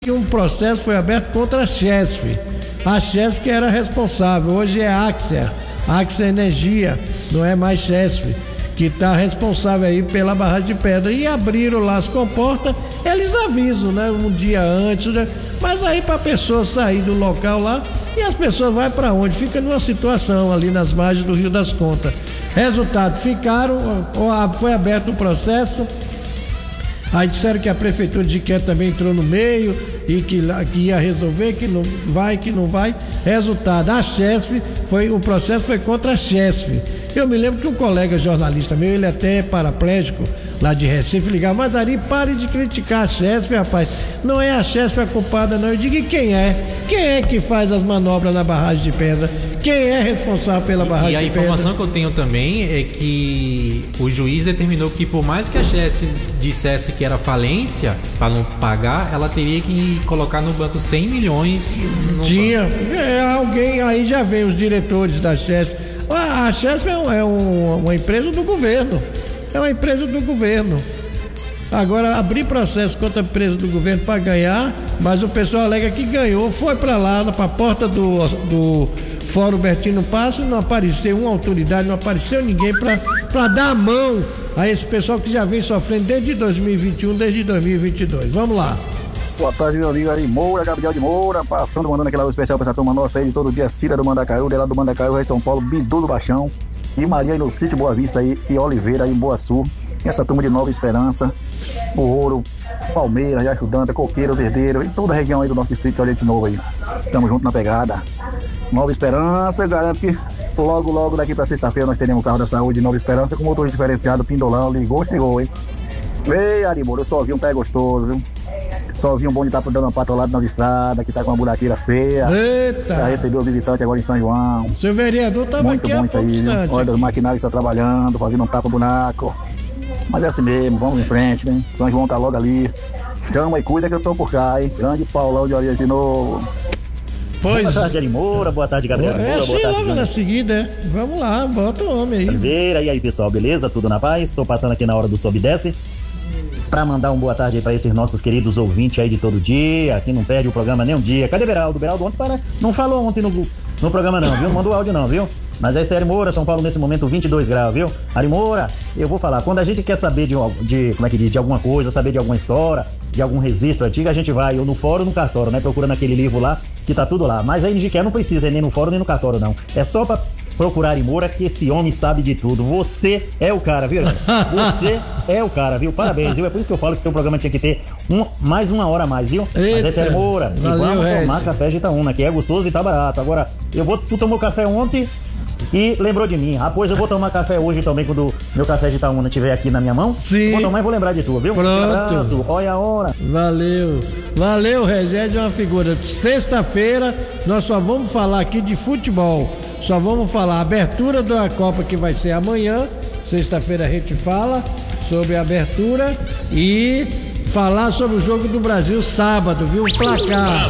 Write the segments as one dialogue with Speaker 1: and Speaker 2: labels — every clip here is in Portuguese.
Speaker 1: que um processo foi aberto contra a Chesf. A Chesf que era responsável, hoje é a Axia Energia, não é mais Chesf, que está responsável aí pela barragem de pedra. E abriram lá as comportas, eles avisam, né? Um dia antes, né? Mas aí para a pessoa sair do local lá, e as pessoas vão para onde? Fica numa situação ali nas margens do Rio das Contas. Resultado, foi aberto um processo. Aí disseram que a prefeitura de Jiqué também entrou no meio e que ia resolver, que não vai. Resultado, a Chesf o processo foi contra a Chesf. Eu me lembro que um colega jornalista meu, ele até é paraplégico lá de Recife, ligava, mas Ari, pare de criticar a Chesf, rapaz. Não é a Chesf a culpada, não. Eu digo, e quem é? Quem é que faz as manobras na barragem de pedra? Quem é responsável pela barragem de pedra?
Speaker 2: E a informação que eu tenho também é que o juiz determinou que por mais que a Chesf dissesse que era falência para não pagar, ela teria que colocar no banco 100 milhões.
Speaker 1: Alguém aí já vem os diretores da Chesf. A Chesf é uma empresa do governo. É uma empresa do governo. Agora, abrir processo contra a empresa do governo para ganhar, mas o pessoal alega que ganhou, foi para lá, para a porta do Fórum Bertino Passo, não apareceu uma autoridade, não apareceu ninguém para dar a mão a esse pessoal que já vem sofrendo desde 2021, desde 2022. Vamos lá.
Speaker 3: Boa tarde, meu amigo Ari Moura, Gabriel de Moura, mandando aquela luz especial para essa turma nossa aí de todo dia, Cira do Mandacaiú, de lá do Mandacaiú, Rio São Paulo, Bidu do Baixão, e Maria aí no Sítio Boa Vista aí, e Oliveira aí em Boa Sul, essa turma de Nova Esperança, o Ouro, Palmeiras, Ajudanta, Coqueiro, Verdeiro, e toda a região aí do nosso distrito, olha de novo aí. Tamo junto na pegada. Nova Esperança, garanto que logo daqui pra sexta-feira nós teremos o carro da saúde Nova Esperança com motor diferenciado, Pindolão, ligou, chegou, hein? Ei, Ari Moura, eu sozinho pé gostoso, viu? Sozinho bom de estar dando uma patolada nas estradas, que tá com uma buraqueira feia.
Speaker 1: Eita!
Speaker 3: Já recebeu o visitante agora em São João.
Speaker 1: Seu vereador tava aqui há pouco instante.
Speaker 3: Olha, os maquinários estão trabalhando, fazendo um tapa-buraco. Mas é assim mesmo, vamos em frente, né? São João tá logo ali. Chama e cuida que eu tô por cá, hein? Grande Paulão de Oriente de novo.
Speaker 4: Boa tarde, Ari Moura. Boa tarde, Gabriel Moura.
Speaker 1: Boa tarde, logo na seguida, Vamos lá, bota o homem aí.
Speaker 4: Oliveira, e aí, pessoal, beleza? Tudo na paz? Tô passando aqui na hora do Sobe e Desce pra mandar um boa tarde aí pra esses nossos queridos ouvintes aí de todo dia, que não perde o programa nem um dia. Cadê Beraldo? Beraldo ontem não falou ontem no programa não, viu? Não mandou áudio não, viu? Mas é isso, Ari Moura, São Paulo nesse momento 22 graus, viu? Ari Moura, eu vou falar, quando a gente quer saber de alguma coisa, saber de alguma história, de algum registro antigo, a gente vai ou no fórum ou no cartório, né? Procurando aquele livro lá, que tá tudo lá. Mas a NGQ não precisa ir nem no fórum nem no cartório, não. É só pra procurar Ari Moura, que esse homem sabe de tudo. Você é o cara, viu? Você é o cara, viu? Parabéns, viu? É por isso que eu falo que seu programa tinha que ter mais uma hora a mais, viu?
Speaker 1: Eita,
Speaker 4: mas esse é Ari Moura.
Speaker 1: Valeu,
Speaker 4: e vamos
Speaker 1: Regis.
Speaker 4: tomar café de Itaúna, que é gostoso e tá barato. Agora, tu tomou café ontem e lembrou de mim. Pois eu vou tomar café hoje também, quando meu café de Itaúna estiver aqui na minha mão.
Speaker 1: Sim.
Speaker 4: Vou tomar e vou lembrar de tu, viu?
Speaker 1: Pronto.
Speaker 4: Um abraço, olha a hora.
Speaker 1: Valeu, Regis, é uma figura. Sexta-feira nós só vamos falar aqui de futebol. Só vamos falar a abertura da Copa, que vai ser amanhã. Sexta-feira a gente fala sobre a abertura e falar sobre o jogo do Brasil sábado, viu? Placar,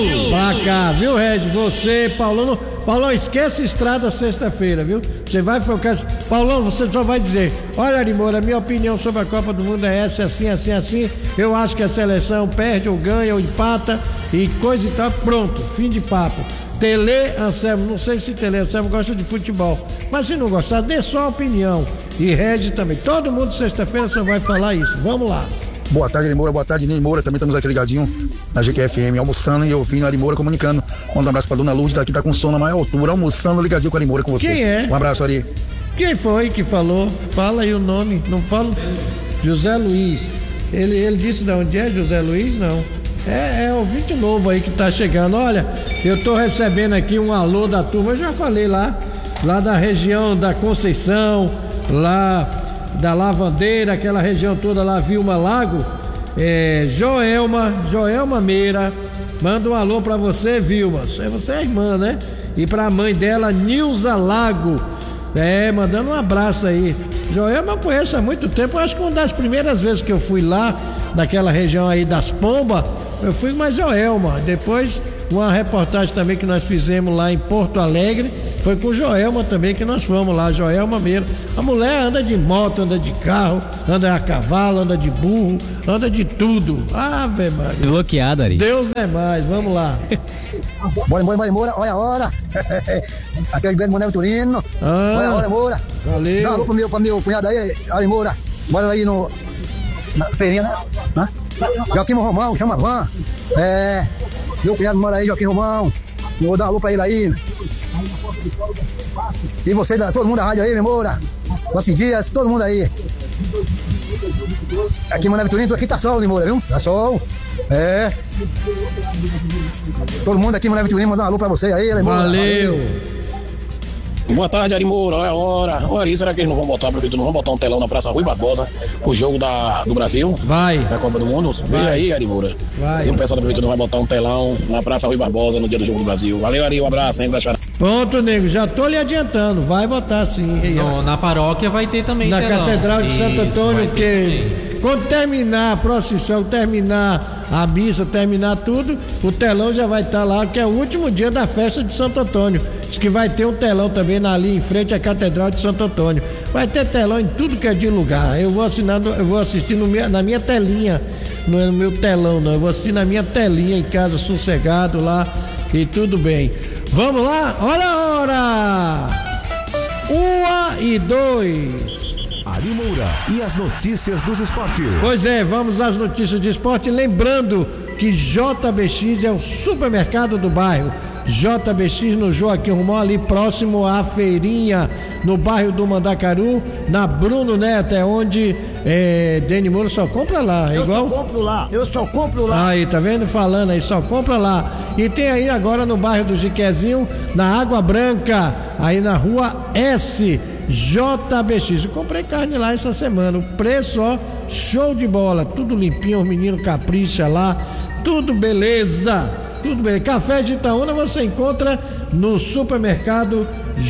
Speaker 1: viu, Regis? Você, Paulão, esquece estrada sexta-feira, viu? Você vai focar. Paulão, você só vai dizer: olha, Ari Moura, a minha opinião sobre a Copa do Mundo é essa, assim. Eu acho que a seleção perde ou ganha ou empata e coisa e tal. Pronto, fim de papo. Tele Anselmo, não sei se Tele Anselmo gosta de futebol, mas se não gostar, dê só a opinião. E Regis também. Todo mundo sexta-feira só vai falar isso. Vamos lá.
Speaker 3: Boa tarde, Ari Moura. Boa tarde, Ney Moura. Também estamos aqui ligadinho na GQFM, almoçando e ouvindo Ari Moura comunicando. Manda um abraço pra Dona Lourdes, daqui tá com sono na maior altura, almoçando ligadinho com a Ari Moura com vocês.
Speaker 1: Quem é?
Speaker 3: Um abraço, Ari.
Speaker 1: Quem foi que falou? Fala aí o nome. Não falo. José Luiz. Ele disse de onde é José Luiz? Não. É ouvinte novo aí que tá chegando. Olha, eu tô recebendo aqui um alô da turma. Eu já falei lá da região da Conceição, lá da Lavandeira, aquela região toda lá, Vilma Lago. Joelma Meira, manda um alô pra você, Vilma. Você é irmã, né? E pra mãe dela, Nilza Lago. Mandando um abraço aí. Joelma eu conheço há muito tempo. Eu acho que uma das primeiras vezes que eu fui lá, naquela região aí das Pombas, Eu fui com a Joelma. Depois, uma reportagem também que nós fizemos lá em Porto Alegre, foi com Joelma também que nós fomos lá, Joelma mesmo. A mulher anda de moto, anda de carro, anda a cavalo, anda de burro, anda de tudo. Ave Maria.
Speaker 5: Bloqueado, Ari.
Speaker 1: Deus é mais, vamos lá.
Speaker 6: Bora, Moura, olha a hora. Aqui é o Iberto Mané Vitorino. Olha a hora, Moura.
Speaker 1: Valeu.
Speaker 6: Dá um alô pro meu cunhado aí, Ari Moura. Bora aí na feirinha, né? Hã? Joaquim Romão, chama Van. Meu cunhado mora aí, Joaquim Romão. Eu vou dar um alô pra ele aí. E você, todo mundo da rádio aí, meu Moura. Nossos dias, todo mundo aí. Aqui, Mané Vitorino, aqui tá sol, Moura, viu? Tá sol. Todo mundo aqui, Mané Vitorino, mandar um alô pra você aí, Moura.
Speaker 1: Valeu.
Speaker 7: Boa tarde, Ari Moura, olha a hora. Olha, será que eles não vão botar, prefeito, não vão botar um telão na Praça Rui Barbosa pro jogo do Brasil?
Speaker 1: Vai.
Speaker 7: Da Copa do Mundo? Vê aí, Ari Moura.
Speaker 1: Vai.
Speaker 7: Se o pessoal da prefeitura não vai botar um telão na Praça Rui Barbosa no dia do jogo do Brasil. Valeu, Ari, um abraço, hein?
Speaker 1: Pronto, nego, já tô lhe adiantando, vai botar sim.
Speaker 2: Na paróquia vai ter também
Speaker 1: na
Speaker 2: telão.
Speaker 1: Catedral de Santo Antônio, que quando terminar a procissão, terminar a missa, terminar tudo, o telão já vai estar lá, que é o último dia da festa de Santo Antônio. Diz que vai ter um telão também ali em frente à Catedral de Santo Antônio. Vai ter telão em tudo que é de lugar. Eu vou assistir na minha telinha, não é no meu telão não, eu vou assistir na minha telinha em casa, sossegado lá e tudo bem. Vamos lá? Olha a hora! 1h02.
Speaker 8: Ari Moura e as notícias dos esportes.
Speaker 1: Pois é, vamos às notícias de esporte. Lembrando que JBX é o supermercado do bairro. JBX no Joaquim Romão, ali próximo à feirinha, no bairro do Mandacaru, na Bruno Neto, é onde Deni Moura só compra lá. É igual?
Speaker 6: Eu só compro lá.
Speaker 1: Aí, tá vendo? Falando aí, só compra lá. E tem aí agora no bairro do Jiquezinho, na Água Branca, aí na rua S. JBX, eu comprei carne lá essa semana, o preço, ó, show de bola, tudo limpinho, os meninos capricha lá, tudo beleza, tudo bem. Café de Itaúna você encontra no supermercado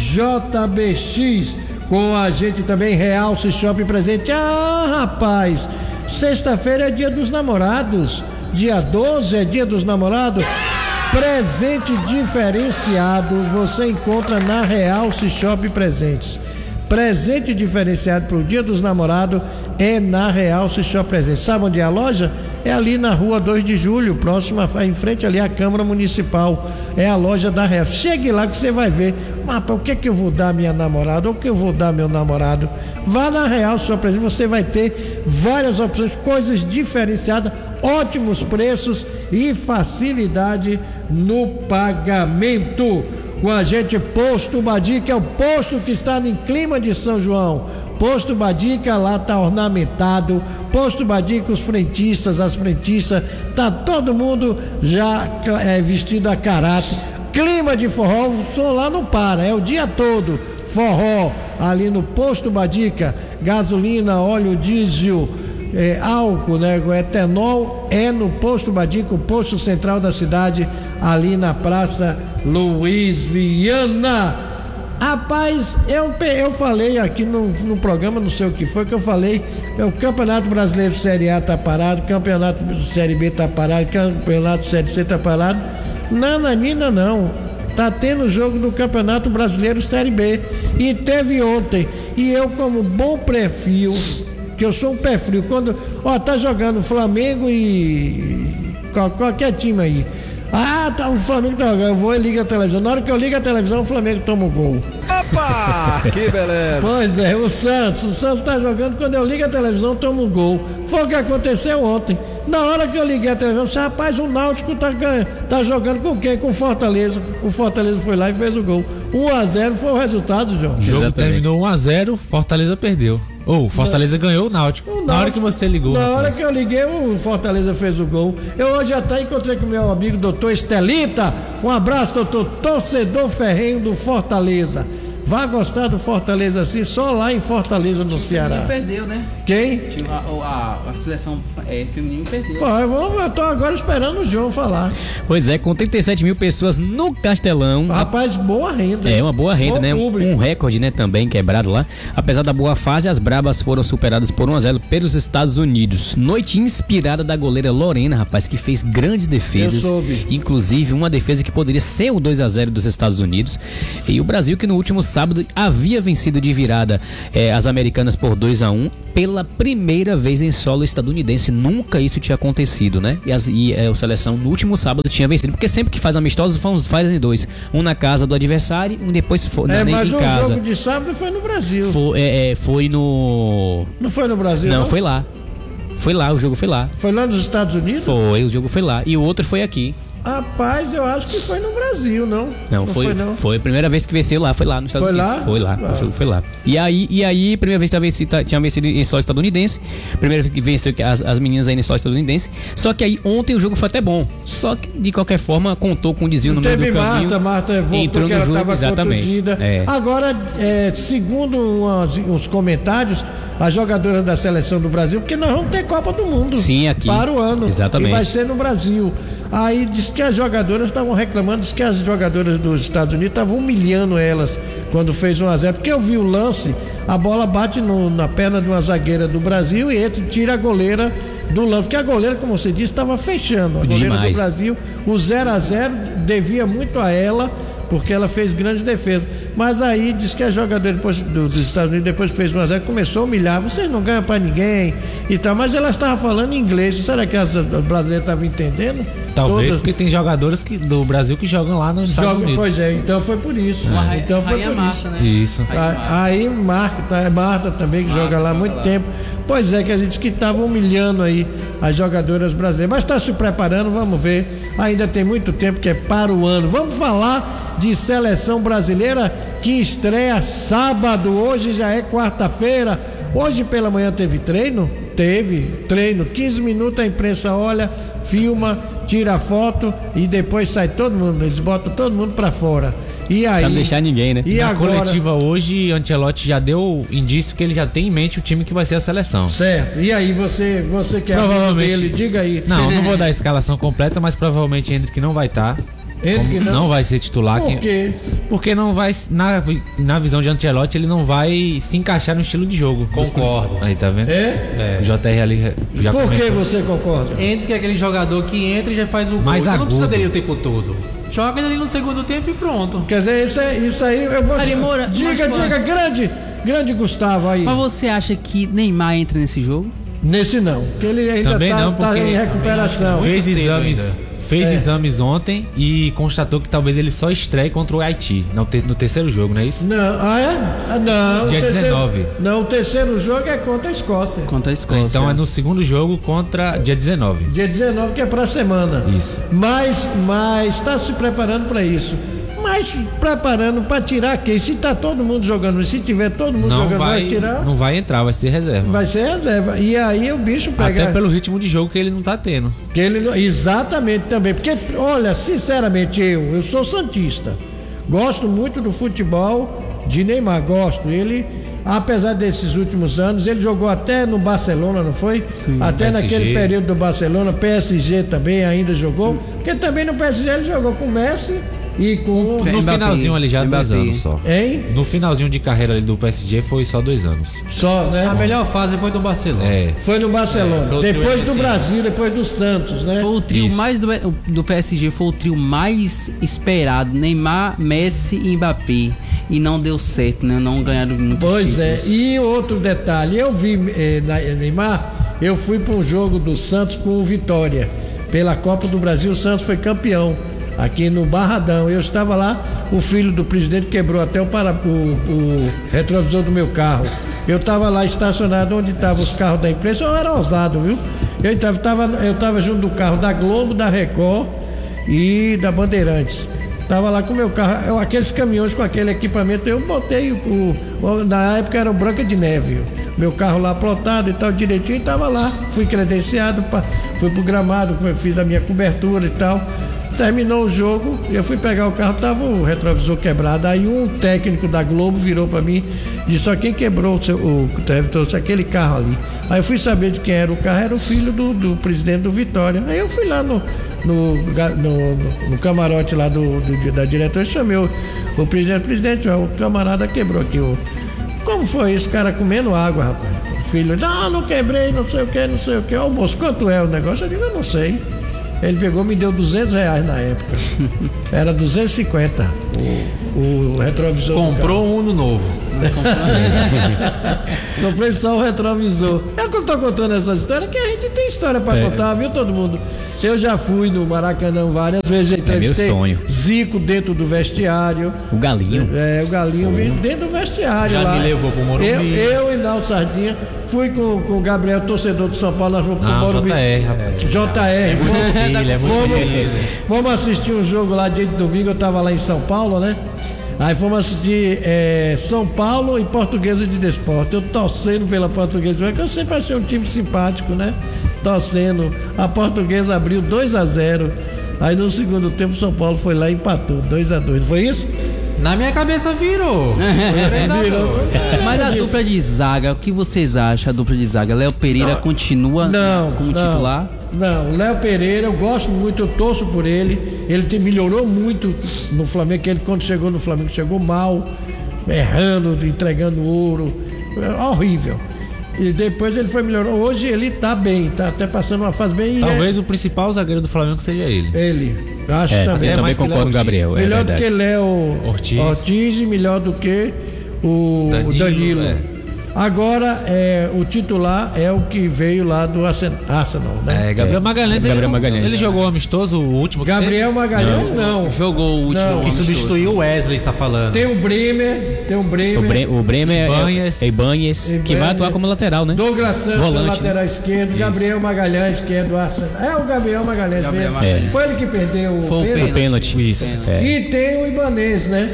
Speaker 1: JBX, com a gente também, Realce Shopping presente. Ah, rapaz, sexta-feira é dia dos namorados, dia 12 é dia dos namorados. Presente diferenciado você encontra na Realce Shopping Presentes. Presente diferenciado para o Dia dos Namorados é na Realce Shopping Presentes. Sabe onde é a loja? É ali na rua 2 de julho, próxima, em frente ali à Câmara Municipal. É a loja da Realce. Chegue lá que você vai ver. Mas o que é que eu vou dar minha namorada? Ou o que eu vou dar meu namorado? Vá na Realce Shopping Presentes. Você vai ter várias opções, coisas diferenciadas, ótimos preços e facilidade no pagamento. Com a gente, Posto Badica, é o posto que está em clima de São João. Posto Badica, lá está ornamentado. Posto Badica, os frentistas, as frentistas, tá todo mundo já vestido a caráter. Clima de forró, o som lá não para, é o dia todo. Forró ali no Posto Badica, gasolina, óleo diesel, álcool, né? O etanol é no Posto Badica, o posto central da cidade, ali na Praça Luiz Viana. Rapaz, eu falei aqui no programa, não sei o que foi que eu falei, o Campeonato Brasileiro Série A tá parado, Campeonato Série B tá parado, Campeonato Série C tá parado. Nananina não, tá tendo jogo do Campeonato Brasileiro Série B e teve ontem, e eu como bom perfil, que eu sou um pé frio, quando tá jogando Flamengo e qualquer time aí, tá, o Flamengo tá jogando, eu vou e ligo a televisão, na hora que eu ligo a televisão o Flamengo toma um gol.
Speaker 5: Opa, que beleza.
Speaker 1: Pois é, o Santos tá jogando, quando eu ligo a televisão toma um gol. Foi o que aconteceu ontem. Na hora que eu liguei a televisão, disse, rapaz, o Náutico tá jogando com quem? Com o Fortaleza. O Fortaleza foi lá e fez o gol. 1-0 foi o resultado, João.
Speaker 5: O jogo terminou 1-0, Fortaleza perdeu. Fortaleza ganhou o Náutico. Na hora que você ligou.
Speaker 1: Na hora que eu liguei, o Fortaleza fez o gol. Eu hoje até encontrei com o meu amigo doutor Estelita. Um abraço, doutor, torcedor ferrenho do Fortaleza. vai gostar do Fortaleza assim, só lá em Fortaleza, no Ceará.
Speaker 9: Perdeu, né?
Speaker 1: Quem?
Speaker 9: A seleção feminina perdeu.
Speaker 1: Eu tô agora esperando o João falar.
Speaker 10: Pois é, com 37 mil pessoas no Castelão.
Speaker 1: Rapaz, boa renda.
Speaker 10: É, uma boa renda, né?
Speaker 1: Público.
Speaker 10: Um recorde, né, também quebrado lá. Apesar da boa fase, as brabas foram superadas por 1-0 pelos Estados Unidos. Noite inspirada da goleira Lorena, rapaz, que fez grandes defesas.
Speaker 1: Eu soube.
Speaker 10: Inclusive uma defesa que poderia ser o 2-0 dos Estados Unidos. E o Brasil, que no último sábado havia vencido de virada as americanas por 2-1 pela primeira vez em solo estadunidense. Nunca isso tinha acontecido, né? E a seleção no último sábado tinha vencido, porque sempre que faz amistosos fazem dois, um na casa do adversário, um depois
Speaker 1: mas
Speaker 10: em
Speaker 1: o
Speaker 10: casa.
Speaker 1: jogo de sábado foi no Brasil.
Speaker 10: Foi no...
Speaker 1: Não foi no Brasil?
Speaker 10: Não, foi lá. Foi lá, o jogo foi lá.
Speaker 1: Foi lá nos Estados Unidos?
Speaker 10: Foi, o jogo foi lá. E o outro foi aqui.
Speaker 1: Rapaz, eu acho que foi no Brasil, não?
Speaker 10: Não, foi a primeira vez que venceu lá, foi lá nos Estados Unidos. Foi lá, o jogo foi lá. E aí, primeira vez que tinha vencido em solo estadunidense, primeira vez que venceu as meninas aí em solo estadunidense, só que aí ontem o jogo foi até bom, só que de qualquer forma contou com um desvio no meio do caminho.
Speaker 1: Marta voltou
Speaker 10: entrou
Speaker 1: que
Speaker 10: no
Speaker 1: ela
Speaker 10: jogo,
Speaker 1: estava
Speaker 10: exatamente.
Speaker 1: contundida. Agora, segundo uns comentários, as jogadoras da seleção do Brasil, porque nós vamos ter Copa do Mundo.
Speaker 10: Sim, aqui.
Speaker 1: Para o ano.
Speaker 10: Exatamente.
Speaker 1: E vai ser no Brasil. Aí diz que as jogadoras estavam reclamando, diz que as jogadoras dos Estados Unidos estavam humilhando elas quando fez 1-0, porque eu vi o lance, a bola bate na perna de uma zagueira do Brasil e tira a goleira do lance, porque a goleira, como você disse, estava fechando. A goleira do Brasil, o 0-0 devia muito a ela, porque ela fez grandes defesas. Mas aí diz que a jogadora depois dos Estados Unidos, depois que fez 1-0, começou a humilhar. Vocês não ganham pra ninguém e tal. Mas ela estava falando em inglês. Será que as brasileiras estavam entendendo?
Speaker 5: Talvez, porque tem jogadores do Brasil que jogam lá nos Estados Unidos.
Speaker 1: Pois é, então foi por isso. Então foi por
Speaker 9: Marta, né?
Speaker 5: Isso.
Speaker 1: Aí Marta também, que joga lá há muito tempo. Pois é, que a gente disse que estava humilhando aí as jogadoras brasileiras. Mas está se preparando, vamos ver. Ainda tem muito tempo que é para o ano. Vamos falar de seleção brasileira que estreia sábado. Hoje já é quarta-feira. Hoje pela manhã teve treino? Teve treino. 15 minutos a imprensa olha, filma, tira foto e depois sai todo mundo. Eles botam todo mundo pra fora. E aí?
Speaker 10: Pra não deixar ninguém, né?
Speaker 5: E na coletiva hoje, Ancelotti já deu indício que ele já tem em mente o time que vai ser a seleção.
Speaker 1: Certo. E aí, você que é amigo dele, diga aí.
Speaker 5: Não vou dar a escalação completa, mas provavelmente Endrick não vai estar. Não vai ser titular.
Speaker 1: Por quê?
Speaker 5: Porque não vai, na visão de Ancelotti, ele não vai se encaixar no estilo de jogo.
Speaker 2: Concordo.
Speaker 5: Aí, tá vendo?
Speaker 2: É.
Speaker 5: O JR ali já
Speaker 1: Por
Speaker 5: comentou.
Speaker 1: que você concorda?
Speaker 2: Endrick é aquele jogador que entra e já faz o
Speaker 5: mais
Speaker 2: gol.
Speaker 5: agudo.
Speaker 2: Não precisa dele o tempo todo. Joga ele no segundo tempo e pronto.
Speaker 1: Quer dizer, isso aí eu vou...
Speaker 9: Moura,
Speaker 1: diga, grande Gustavo aí.
Speaker 9: Mas você acha que Neymar entra nesse jogo?
Speaker 1: Nesse não, porque ele ainda
Speaker 5: Também tá
Speaker 1: em recuperação.
Speaker 5: Fez exames ontem e constatou que talvez ele só estreie contra o Haiti no terceiro jogo, não é isso?
Speaker 1: Não, não.
Speaker 5: Dia 19.
Speaker 1: Não, o terceiro jogo é contra a Escócia.
Speaker 9: Contra a Escócia.
Speaker 5: Então é no segundo jogo contra dia 19.
Speaker 1: Dia 19 que é pra semana.
Speaker 5: Isso.
Speaker 1: Mas está se preparando para isso. Mas preparando para tirar quem? Se tá todo mundo jogando, se tiver todo mundo jogando, vai tirar?
Speaker 5: Não vai entrar, vai ser reserva.
Speaker 1: Vai ser reserva. E aí o bicho pega...
Speaker 5: Até pelo ritmo de jogo que ele não tá tendo.
Speaker 1: Exatamente também. Porque, olha, sinceramente, eu sou santista. Gosto muito do futebol de Neymar, gosto. Ele, apesar desses últimos anos, ele jogou até no Barcelona, não foi? Sim, até PSG. Naquele período do Barcelona, PSG também ainda jogou. Porque também no PSG ele jogou com o Messi e com...
Speaker 5: No finalzinho ali já 2 anos só.
Speaker 1: Hein?
Speaker 5: No finalzinho de carreira ali do PSG foi só 2 anos.
Speaker 1: Só, né?
Speaker 2: A melhor fase foi do Barcelona.
Speaker 1: Foi no Barcelona. Depois do Brasil, depois do Santos, né?
Speaker 9: Foi o trio mais do PSG, foi o trio mais esperado. Neymar, Messi e Mbappé. E não deu certo, né? Não ganharam muito.
Speaker 1: Pois é. E outro detalhe, eu vi Neymar, eu fui para um jogo do Santos com o Vitória. Pela Copa do Brasil, o Santos foi campeão. Aqui no Barradão, eu estava lá, o filho do presidente quebrou até o retrovisor do meu carro. Eu estava lá estacionado onde estavam os carros da imprensa, eu era ousado, viu? Eu estava junto do carro da Globo, da Record e da Bandeirantes. Estava lá com o meu carro, aqueles caminhões com aquele equipamento, eu botei na época era o Branca de Neve, meu carro lá plotado e tal, direitinho, estava lá, fui credenciado, fui pro gramado, fiz a minha cobertura e tal. Terminou o jogo, eu fui pegar o carro, tava o retrovisor quebrado. Aí um técnico da Globo virou pra mim e disse: ó, quem quebrou o retrovisor? Aquele carro ali. Aí eu fui saber de quem era o carro, era o filho do presidente do Vitória. Aí eu fui lá no camarote lá da diretoria, chamei o presidente, ó, o camarada quebrou aqui. Como foi isso, cara comendo água, rapaz? O filho, não quebrei, não sei o que. Ó, moço, quanto é o negócio? Eu digo, eu não sei. Ele pegou, me deu R$200 na época. Era 250 o retrovisor.
Speaker 2: Comprou um Uno novo.
Speaker 1: Comprei só o retrovisor. Eu tô contando essa história que a gente tem história pra contar, viu, todo mundo? Eu já fui no Maracanã várias vezes, já entrevistei Zico dentro do vestiário.
Speaker 10: O Galinho.
Speaker 1: O Galinho dentro do vestiário.
Speaker 2: Já
Speaker 1: lá.
Speaker 2: Me levou pro Morumbi.
Speaker 1: Eu e Naldo Sardinha. Fui com o Gabriel, torcedor do São Paulo, nós fomos pro Morumbi. JR. Fomos assistir um jogo lá dia de domingo, eu tava lá em São Paulo, né? Aí fomos assistir São Paulo e Portuguesa de Desporto. Eu torcendo pela Portuguesa, porque eu sempre achei um time simpático, né? Torcendo. A Portuguesa abriu 2-0. Aí no segundo tempo o São Paulo foi lá e empatou 2-2. Foi isso?
Speaker 2: Na minha cabeça virou.
Speaker 9: Mas a dupla de zaga, o que vocês acham? A dupla de zaga, Léo Pereira continua como titular?
Speaker 1: Não, Léo Pereira, eu gosto muito, eu torço por ele. Ele melhorou muito no Flamengo, que ele quando chegou no Flamengo chegou mal, errando, entregando ouro, horrível. E depois ele foi melhorando. Hoje ele tá bem, tá até passando uma fase bem.
Speaker 5: Talvez o principal zagueiro do Flamengo seja ele.
Speaker 1: Ele, acho também.
Speaker 10: Eu também concordo com o Gabriel.
Speaker 1: Melhor do que Léo Ortiz e melhor do que o Danilo. Agora, o titular é o que veio lá do Arsenal, né?
Speaker 5: Gabriel Magalhães. Ele jogou amistoso, o último que
Speaker 1: Gabriel Magalhães não.
Speaker 9: Jogou o último.
Speaker 2: Que substituiu o Wesley, está falando.
Speaker 1: Tem o Bremer.
Speaker 10: O Bremer é Ibanez, que vai atuar como lateral, né?
Speaker 1: Douglas Santos, lateral esquerdo. Isso. Gabriel Magalhães, esquerdo. É o Gabriel Magalhães mesmo. Foi ele que perdeu o
Speaker 10: pênalti. Isso.
Speaker 1: E tem o Ibanez, né?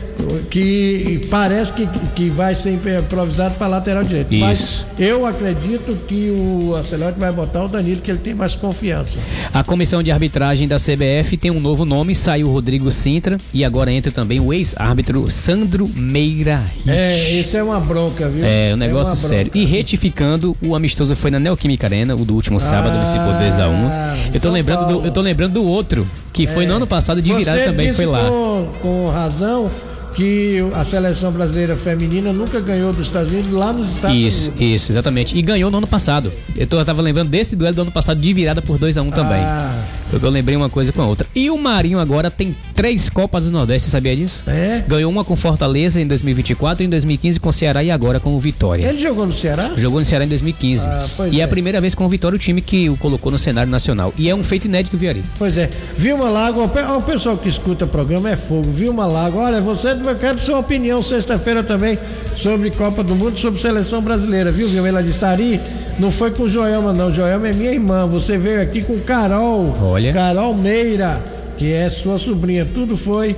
Speaker 1: Que parece que vai ser improvisado para lateral direito.
Speaker 10: Isso.
Speaker 1: Mas eu acredito que o Ancelotti vai botar o Danilo, que ele tem mais confiança.
Speaker 10: A comissão de arbitragem da CBF tem um novo nome, saiu o Rodrigo Sintra e agora entra também o ex-árbitro Sandro Meira.
Speaker 1: Isso é uma bronca, viu?
Speaker 10: Um negócio sério. E retificando, o amistoso foi na Neoquímica Arena, o do último sábado, nesse por 2-1. Eu tô lembrando do outro, que foi no ano passado de virada também, foi lá.
Speaker 1: Com razão, que a seleção brasileira feminina nunca ganhou dos Estados Unidos lá nos Estados Unidos.
Speaker 10: Isso, exatamente. E ganhou no ano passado. Eu tava lembrando desse duelo do ano passado de virada por 2-1 também. Eu lembrei uma coisa com a outra. E o Marinho agora tem 3 Copas do Nordeste, você sabia disso? Ganhou uma com Fortaleza em 2024, em 2015 com o Ceará e agora com o Vitória.
Speaker 1: Ele jogou no Ceará?
Speaker 10: Jogou no Ceará em 2015. E é a primeira vez com o Vitória o time que o colocou no cenário nacional. E é um feito inédito, Viari.
Speaker 1: Pois é. Vilma Lago, o pessoal que escuta o programa é fogo. Vilma Lago, olha, eu quero sua opinião sexta-feira também sobre Copa do Mundo, sobre seleção brasileira, viu, Vilma? Ela disse, Ari, não foi com Joelma não, Joelma é minha irmã, você veio aqui com Carol, Carol Meira, que é sua sobrinha, tudo foi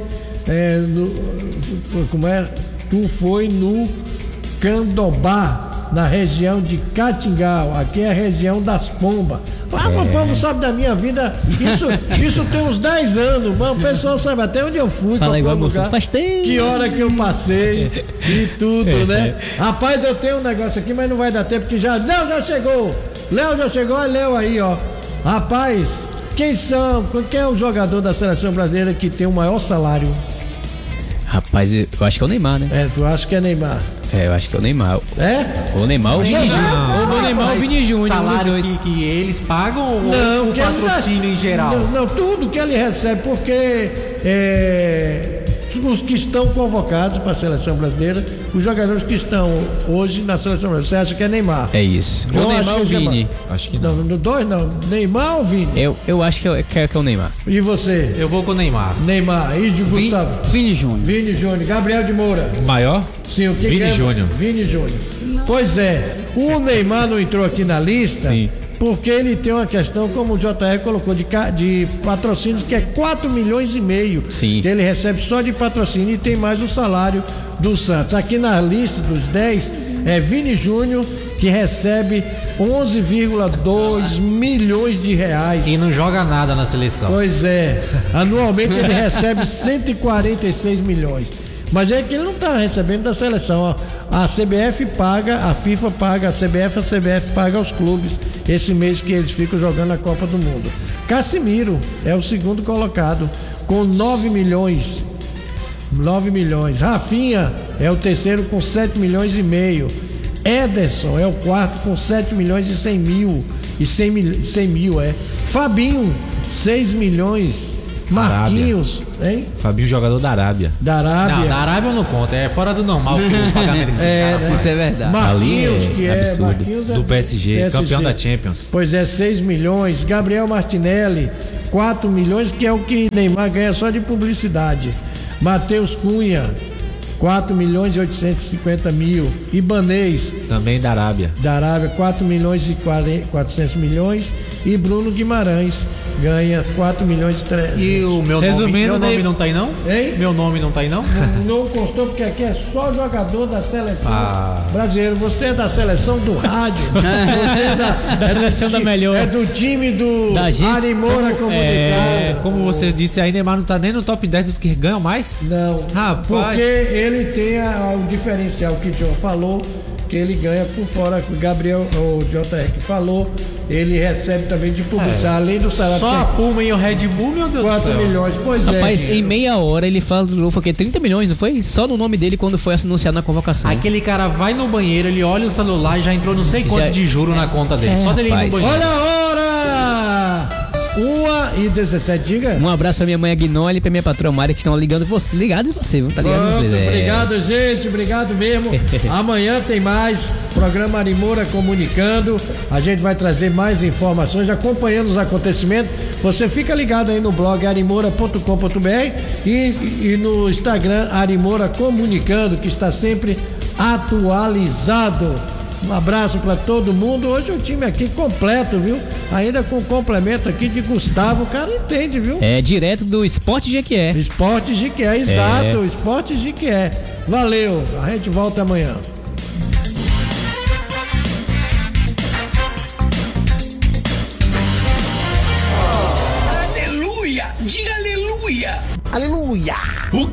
Speaker 1: tu foi no Candobá, na região de Catingal, aqui é a região das Pombas. O povo sabe da minha vida, isso tem uns 10 anos, mas o pessoal sabe até onde eu fui,
Speaker 10: fala igual
Speaker 1: lugar, que hora que eu passei e tudo, né? Rapaz, eu tenho um negócio aqui, mas não vai dar tempo, porque Léo já chegou, olha Léo aí, ó. Rapaz, quem é o jogador da seleção brasileira que tem o maior salário?
Speaker 10: Rapaz, eu acho que é o Neymar, né?
Speaker 1: Tu acha que é Neymar?
Speaker 10: Eu acho que é o Neymar. O Neymar ou o Vini Júnior? O Neymar ou o Vini Júnior.
Speaker 2: Salário que eles pagam ou o patrocínio em geral?
Speaker 1: Não, tudo que ele recebe, porque os que estão convocados para a seleção brasileira, os jogadores que estão hoje na seleção brasileira, você acha que é Neymar?
Speaker 10: É isso.
Speaker 1: Ou
Speaker 10: Neymar ou Vini?
Speaker 5: Acho que não.
Speaker 1: No 2 não. Neymar ou Vini?
Speaker 10: Eu acho que é o Neymar.
Speaker 1: E você?
Speaker 2: Eu vou com o Neymar.
Speaker 1: E de Gustavo?
Speaker 9: Vini Júnior.
Speaker 1: Vini Júnior. Gabriel de Moura.
Speaker 5: O maior?
Speaker 1: Sim, o que
Speaker 5: Vini Júnior.
Speaker 1: Vini Júnior. Pois é, o Neymar não entrou aqui na lista.
Speaker 10: Sim.
Speaker 1: Porque ele tem uma questão, como o JR colocou, de patrocínios, que é 4,5 milhões.
Speaker 10: Sim.
Speaker 1: Que ele recebe só de patrocínio e tem mais o salário do Santos. Aqui na lista dos 10 é Vini Júnior que recebe 11,2 milhões de reais.
Speaker 2: E não joga nada na seleção.
Speaker 1: Pois é, anualmente ele recebe 146 milhões. Mas é que ele não está recebendo da seleção. Ó. A CBF paga, a FIFA paga, a CBF paga aos clubes esse mês que eles ficam jogando a Copa do Mundo. Casimiro é o segundo colocado, com 9 milhões. Rafinha é o terceiro com 7 milhões e meio. Ederson é o quarto com 7 milhões e 100 mil. Fabinho, 6 milhões. Marquinhos, hein?
Speaker 5: Fabinho, jogador da Arábia.
Speaker 1: Da Arábia.
Speaker 2: Não, da Arábia não conta, é fora do normal que o pagamento desses caras.
Speaker 9: Isso é verdade.
Speaker 1: Marquinhos,
Speaker 5: Ali
Speaker 1: que é
Speaker 5: absurdo.
Speaker 1: Marquinhos
Speaker 5: Do PSG, campeão da Champions.
Speaker 1: Pois é, 6 milhões. Gabriel Martinelli, 4 milhões, que é o que Neymar ganha só de publicidade. Matheus Cunha, 4 milhões e 850 mil. Ibanez,
Speaker 5: também da Arábia.
Speaker 1: 4 milhões e 400 milhões. E Bruno Guimarães ganha 4 milhões e 300.
Speaker 2: E o meu nome não tá aí não?
Speaker 1: Hein?
Speaker 2: Meu nome não tá aí não?
Speaker 1: Não constou porque aqui é só jogador da seleção brasileira. Você é da seleção do rádio. Você é
Speaker 10: da seleção da melhor.
Speaker 1: É do time do Ari Moura Comunicado.
Speaker 5: Como você disse aí, Neymar não tá nem no top 10 dos que ganham mais?
Speaker 1: Não.
Speaker 5: Rapaz.
Speaker 1: Porque ele tem o diferencial que o John falou, que ele ganha por fora, o Gabriel, o JR que falou, ele recebe também de publicidade, além do salário.
Speaker 2: Só a Puma e o Red Bull, meu Deus
Speaker 1: 4
Speaker 2: do céu.
Speaker 1: milhões, pois
Speaker 10: Rapaz,
Speaker 1: é.
Speaker 10: em meia hora ele falou, foi o quê? 30 milhões, não foi? Só no nome dele quando foi anunciado na convocação.
Speaker 2: Aquele cara vai no banheiro, ele olha o celular e já entrou não sei quanto de juro na conta dele. Só dele ir no banheiro.
Speaker 1: Olha a hora! 1h17, diga.
Speaker 10: Um abraço pra minha mãe Agnoli e pra minha patroa Mária, que estão ligados em você, viu? Tá ligado em você.
Speaker 1: Obrigado, gente, obrigado mesmo. Amanhã tem mais programa Ari Moura Comunicando. A gente vai trazer mais informações, acompanhando os acontecimentos. Você fica ligado aí no blog arimoura.com.br e no Instagram Ari Moura Comunicando, que está sempre atualizado. Um abraço para todo mundo. Hoje o time aqui completo, viu? Ainda com complemento aqui de Gustavo. O cara entende, viu?
Speaker 10: É direto do Esporte Jequié.
Speaker 1: Esporte Jequié, exato. Esporte Jequié. Valeu. A gente volta amanhã.
Speaker 11: Aleluia! Diga aleluia!
Speaker 12: Aleluia!
Speaker 11: O